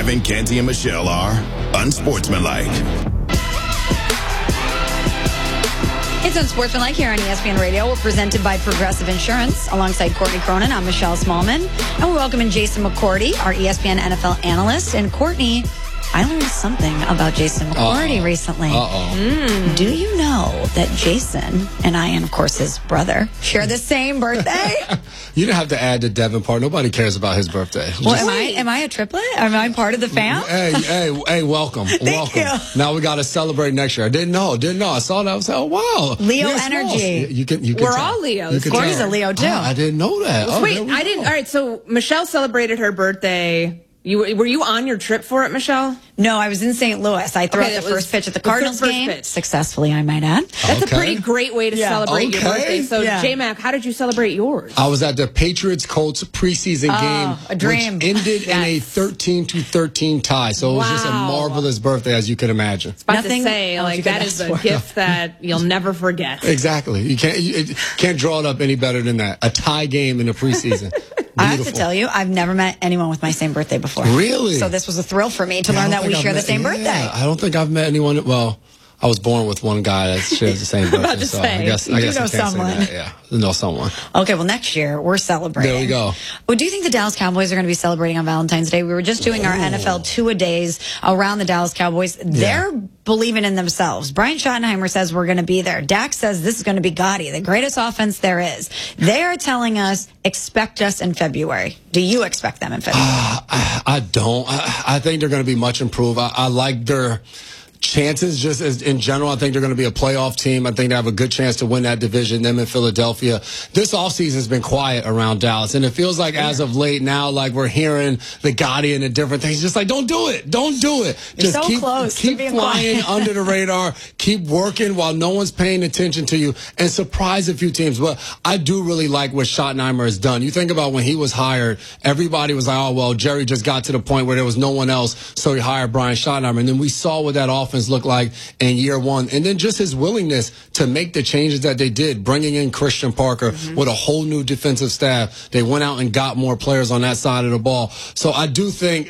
Kevin, Canty, and Michelle are unsportsmanlike. It's Unsportsmanlike here on ESPN Radio. We're presented by Progressive Insurance. Alongside Courtney Cronin, I'm Michelle Smallman. And we're welcoming Jason McCourty, our ESPN NFL analyst. And Courtney, I learned something about Jason McCourty recently. Do you know that Jason and I, and of course his brother, share the same birthday? You don't have to add the Devin part. Nobody cares about his birthday. Well, am I a triplet? Am I part of the fam? Hey, welcome. Thank you. Now we got to celebrate next year. I didn't know. I saw that. I was like, oh, wow. Leo energy. You can We're tell. all Leos. Courtney's a Leo, too. I didn't know that. Wait, I didn't. All right, so Michelle celebrated her birthday. Were you on your trip for it, Michelle? No, I was in St. Louis. I threw out the first pitch at the Cardinals game. Pitch. Successfully, I might add. That's a pretty great way to celebrate your birthday. So, J-Mac, how did you celebrate yours? I was at the Patriots-Colts preseason game, a dream. which ended in a 13-13 tie. So it was just a marvelous birthday, as you can imagine. About to say, that is a gift that you'll never forget. Exactly. You can't draw it up any better than that. A tie game in the preseason. I have to tell you, I've never met anyone with my same birthday before. Really? So this was a thrill for me to learn that we share the same birthday. I don't think I've met anyone. Well, I was born with one guy that shares the same birthday. So I guess you I know can't someone. say that. Yeah, I know someone. Okay, well, next year we're celebrating. There we go. Well, do you think the Dallas Cowboys are going to be celebrating on Valentine's Day? We were just doing our NFL two-a-days around the Dallas Cowboys. They're believing in themselves. Brian Schottenheimer says we're going to be there. Dak says this is going to be gaudy, the greatest offense there is. They are telling us, expect us in February. Do you expect them in February? I don't. I think they're going to be much improved. I like their chances just as in general. I think they're going to be a playoff team. I think they have a good chance to win that division, them in Philadelphia. This offseason has been quiet around Dallas, and it feels like as of late now, like we're hearing the Gotti and the different things. Just like, don't do it. Don't do it. You're just so close keep flying under the radar. Keep working while no one's paying attention to you and surprise a few teams. But I do really like what Schottenheimer has done. You think about when he was hired, everybody was like, oh, well, Jerry just got to the point where there was no one else, so he hired Brian Schottenheimer. And then we saw what that offense look like in year one, and then just his willingness to make the changes that they did, bringing in Christian Parker with a whole new defensive staff. They went out and got more players on that side of the ball. So I do think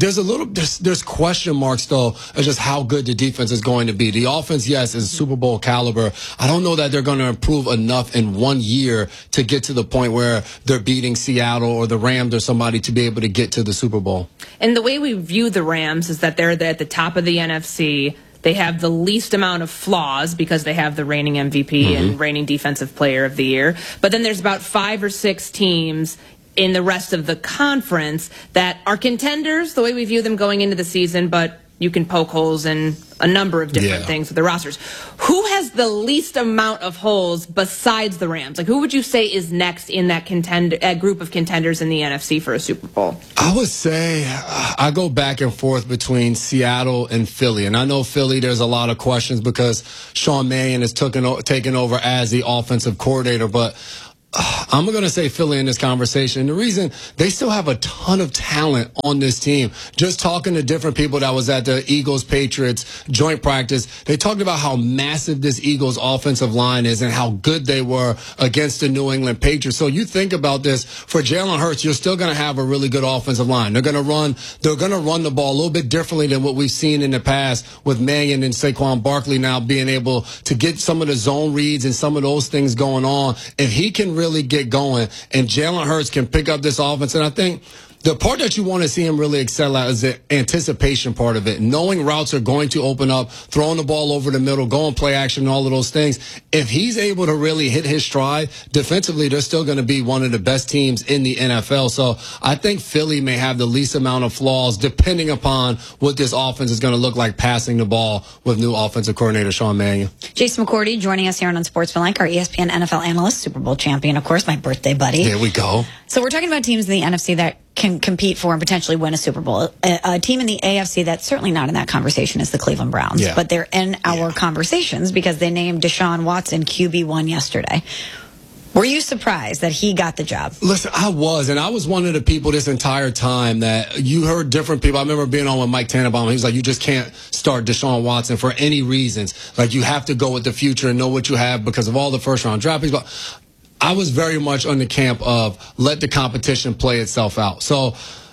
there's question marks though of just how good the defense is going to be. The offense, yes, is Super Bowl caliber. I don't know that they're going to improve enough in 1 year to get to the point where they're beating Seattle or the Rams or somebody to be able to get to the Super Bowl. And the way we view the Rams is that they're at the top of the NFC. They have the least amount of flaws because they have the reigning MVP and reigning defensive player of the year. But then there's about 5 or 6 teams in the rest of the conference that are contenders, the way we view them going into the season, but you can poke holes in a number of different things with the rosters. Who has the least amount of holes besides the Rams? Like, who would you say is next in that group of contenders in the NFC for a Super Bowl? I would say I go back and forth between Seattle and Philly. And I know Philly, there's a lot of questions because Sean Mannion is taken over as the offensive coordinator, but I'm going to say Philly in this conversation. The reason, they still have a ton of talent on this team. Just talking to different people that was at the Eagles-Patriots joint practice, they talked about how massive this Eagles offensive line is and how good they were against the New England Patriots. So you think about this, for Jalen Hurts, you're still going to have a really good offensive line. They're going to run the ball a little bit differently than what we've seen in the past with Mannion and Saquon Barkley now being able to get some of the zone reads and some of those things going on. If he can really get going and Jalen Hurts can pick up this offense, and I think the part that you want to see him really excel at is the anticipation part of it. Knowing routes are going to open up, throwing the ball over the middle, going play action, all of those things. If he's able to really hit his stride, defensively, they're still going to be one of the best teams in the NFL. So I think Philly may have the least amount of flaws depending upon what this offense is going to look like passing the ball with new offensive coordinator Sean Mannion. Jason McCourty joining us here on Unsportsmanlike, our ESPN NFL analyst, Super Bowl champion, of course, my birthday buddy. There we go. So we're talking about teams in the NFC that can compete for and potentially win a Super Bowl. A team in the AFC that's certainly not in that conversation is the Cleveland Browns, but they're in our conversations because they named Deshaun Watson QB1 yesterday. Were you surprised that he got the job? Listen, I was, and I was one of the people this entire time that you heard different people. I remember being on with Mike Tannenbaum. He was like, you just can't start Deshaun Watson for any reasons. Like, you have to go with the future and know what you have because of all the first-round draft picks. But I was very much on the camp of let the competition play itself out. So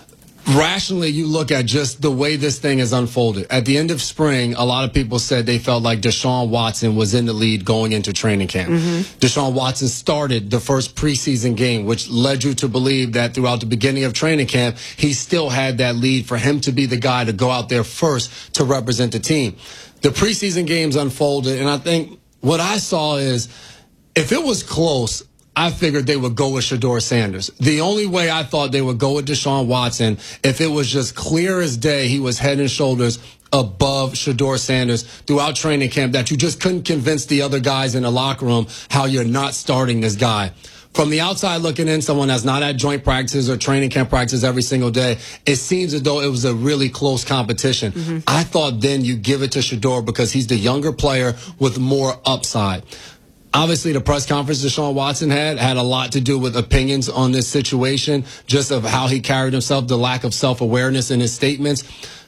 rationally, you look at just the way this thing has unfolded. At the end of spring, a lot of people said they felt like Deshaun Watson was in the lead going into training camp. Deshaun Watson started the first preseason game, which led you to believe that throughout the beginning of training camp, he still had that lead for him to be the guy to go out there first to represent the team. The preseason games unfolded, and I think what I saw is if it was close, I figured they would go with Shedeur Sanders. The only way I thought they would go with Deshaun Watson, if it was just clear as day, he was head and shoulders above Shedeur Sanders throughout training camp, that you just couldn't convince the other guys in the locker room how you're not starting this guy. From the outside looking in, someone that's not at joint practices or training camp practices every single day, it seems as though it was a really close competition. I thought then you give it to Shedeur because he's the younger player with more upside. Obviously, the press conference Deshaun Watson had a lot to do with opinions on this situation, just of how he carried himself, the lack of self-awareness in his statements.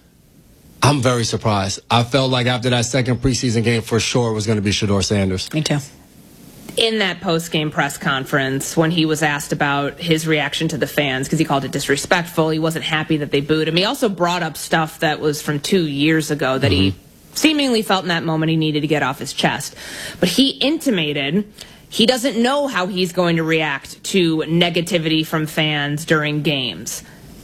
I'm very surprised. I felt like after that second preseason game, for sure, it was going to be Shedeur Sanders. Me too. In that post-game press conference, when he was asked about his reaction to the fans, because he called it disrespectful, he wasn't happy that they booed him. He also brought up stuff that was from 2 years ago that he seemingly felt in that moment he needed to get off his chest. But he intimated he doesn't know how he's going to react to negativity from fans during games.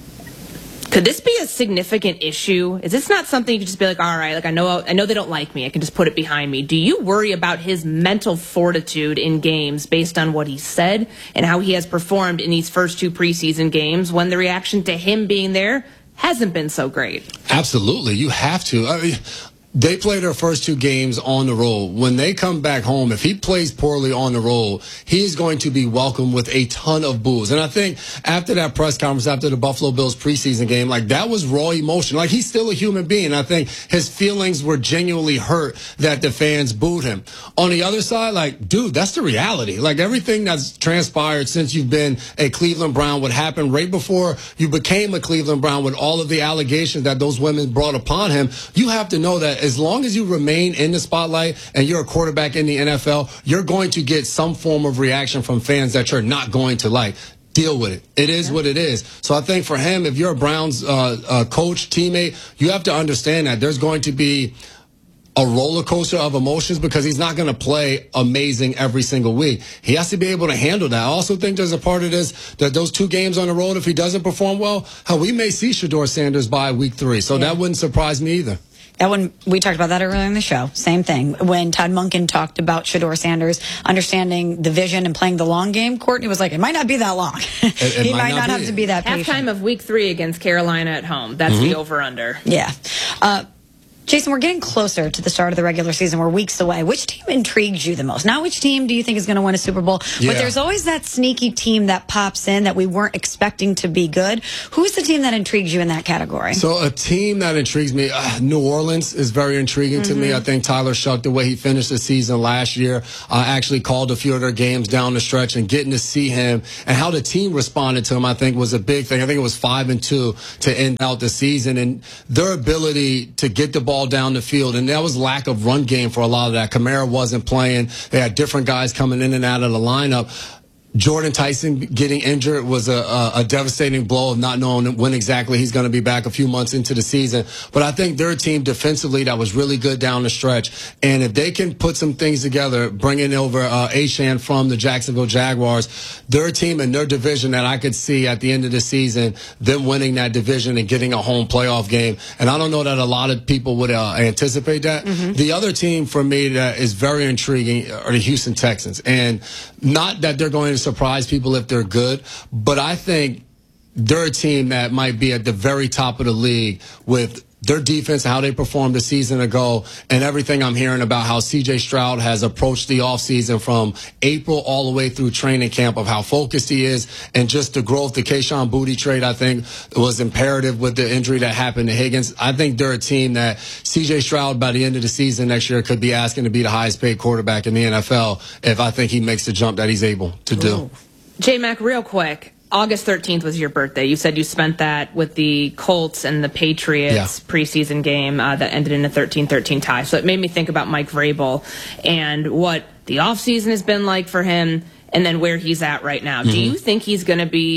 Could this be a significant issue? Is this not something you can just be like, all right, like I know they don't like me, I can just put it behind me? Do you worry about his mental fortitude in games based on what he said and how he has performed in these first two preseason games when the reaction to him being there hasn't been so great? Absolutely. You have to. I mean, they play their first two games on the road. When they come back home, if he plays poorly on the road, he's going to be welcomed with a ton of boos. And I think after that press conference, after the Buffalo Bills preseason game, like that was raw emotion. Like he's still a human being. I think his feelings were genuinely hurt that the fans booed him. On the other side, like, dude, that's the reality. Like everything that's transpired since you've been a Cleveland Brown, what happened right before you became a Cleveland Brown with all of the allegations that those women brought upon him, you have to know that as long as you remain in the spotlight and you're a quarterback in the NFL, you're going to get some form of reaction from fans that you're not going to like. Deal with it. It is what it is. So I think for him, if you're a Browns coach, teammate, you have to understand that there's going to be a roller coaster of emotions because he's not going to play amazing every single week. He has to be able to handle that. I also think there's a part of this that those two games on the road, if he doesn't perform well, we may see Shedeur Sanders by week 3. So that wouldn't surprise me either. That when we talked about that earlier in the show, same thing. When Todd Monken talked about Shedeur Sanders understanding the vision and playing the long game, Courtney was like, it might not be that long. He might not have to be that patient. Halftime of week 3 against Carolina at home. That's the over-under. Yeah. Jason, we're getting closer to the start of the regular season. We're weeks away. Which team intrigues you the most? Not which team do you think is going to win a Super Bowl, but there's always that sneaky team that pops in that we weren't expecting to be good. Who's the team that intrigues you in that category? So a team that intrigues me, New Orleans is very intriguing to me. I think Tyler Shuck, the way he finished the season last year, actually called a few of their games down the stretch, and getting to see him and how the team responded to him, I think was a big thing. I think it was 5-2 to end out the season, and their ability to get the ball down the field, and that was lack of run game for a lot of that. Kamara wasn't playing. They had different guys coming in and out of the lineup. Jordan Tyson getting injured was a devastating blow of not knowing when exactly he's going to be back a few months into the season. But I think they're a team defensively that was really good down the stretch. And if they can put some things together, bringing over Achane from the Jacksonville Jaguars, they're a team in their division that I could see at the end of the season, them winning that division and getting a home playoff game. And I don't know that a lot of people would anticipate that. The other team for me that is very intriguing are the Houston Texans. And not that they're going to surprise people if they're good, but I think they're a team that might be at the very top of the league with their defense, how they performed a season ago, and everything I'm hearing about how C.J. Stroud has approached the offseason from April all the way through training camp, of how focused he is, and just the growth. The Kayshon Boutte trade, I think, was imperative with the injury that happened to Higgins. I think they're a team that C.J. Stroud, by the end of the season next year, could be asking to be the highest paid quarterback in the NFL if I think he makes the jump that he's able to do. J-Mac, real quick. August 13th was your birthday. You said you spent that with the Colts and the Patriots preseason game that ended in a 13-13 tie. So it made me think about Mike Vrabel and what the offseason has been like for him and then where he's at right now. Do you think he's going to be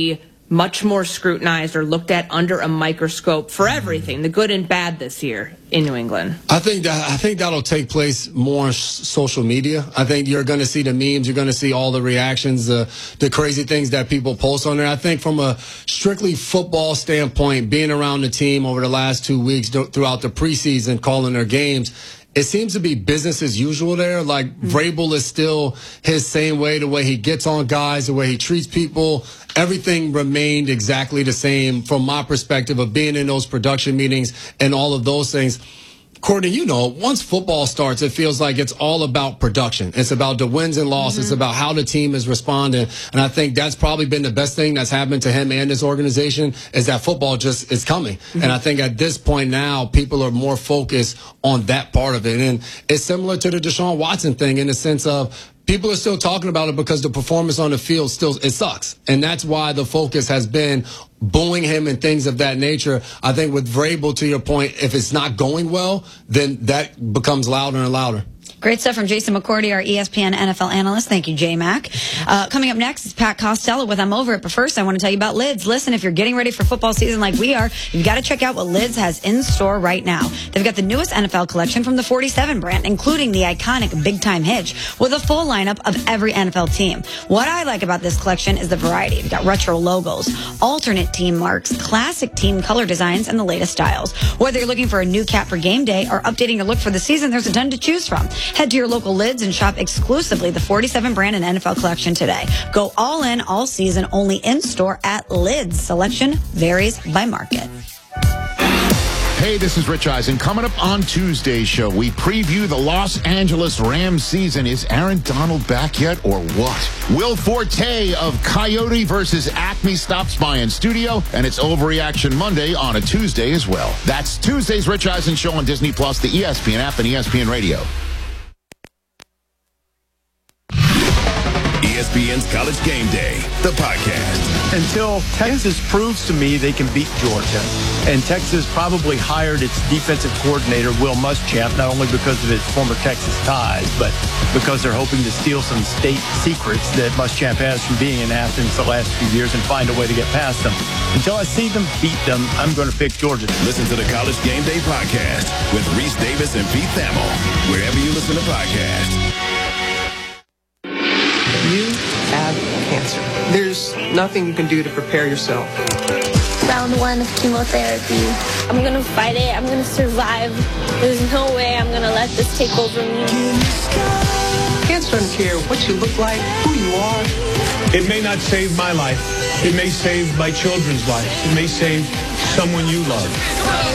much more scrutinized or looked at under a microscope for everything, the good and bad this year in New England? I think that'll take place more on social media. I think you're going to see the memes, you're going to see all the reactions, the crazy things that people post on there. I think from a strictly football standpoint, being around the team over the last 2 weeks throughout the preseason, calling their games, it seems to be business as usual there. Like, Vrabel is still his same way, the way he gets on guys, the way he treats people. Everything remained exactly the same from my perspective of being in those production meetings and all of those things. Courtney, you know, once football starts, it feels like it's all about production. It's about the wins and losses. It's about how the team is responding. And I think that's probably been the best thing that's happened to him and his organization is that football just is coming. And I think at this point now, people are more focused on that part of it. And it's similar to the Deshaun Watson thing in the sense of people are still talking about it because the performance on the field it sucks. And that's why the focus has been booing him and things of that nature. I think with Vrabel, to your point, if it's not going well, then that becomes louder and louder. Great stuff from Jason McCourty, our ESPN NFL analyst. Thank you, J-Mac. Coming up next is Pat Costello with I'm Over It. But first, I want to tell you about Lids. Listen, if you're getting ready for football season like we are, you've got to check out what Lids has in store right now. They've got the newest NFL collection from the 47 brand, including the iconic Big Time Hitch, with a full lineup of every NFL team. What I like about this collection is the variety. You've got retro logos, alternate team marks, classic team color designs, and the latest styles. Whether you're looking for a new cap for game day or updating your look for the season, there's a ton to choose from. Head to your local Lids and shop exclusively the 47 brand and NFL collection today. Go all in all season, only in store at Lids. Selection varies by market. Hey, this is Rich Eisen. Coming up on Tuesday's show, we preview the Los Angeles Rams season. Is Aaron Donald back yet or what? Will Forte of Coyote versus Acme stops by in studio, and it's Overreaction Monday on a Tuesday as well. That's Tuesday's Rich Eisen show on Disney+, the ESPN app, and ESPN Radio. ESPN's College Game Day, the podcast. Until Texas proves to me they can beat Georgia. And Texas probably hired its defensive coordinator, Will Muschamp, not only because of his former Texas ties, but because they're hoping to steal some state secrets that Muschamp has from being in Athens the last few years and find a way to get past them. Until I see them beat them, I'm going to pick Georgia. Listen to the College Game Day podcast with Reese Davis and Pete Thamel, wherever you listen to podcasts. You have cancer. There's nothing you can do to prepare yourself. Round 1 of chemotherapy. I'm gonna fight it. I'm gonna survive. There's no way I'm gonna let this take over me. Cancer doesn't care what you look like, who you are. It may not save my life. It may save my children's lives. It may save someone you love.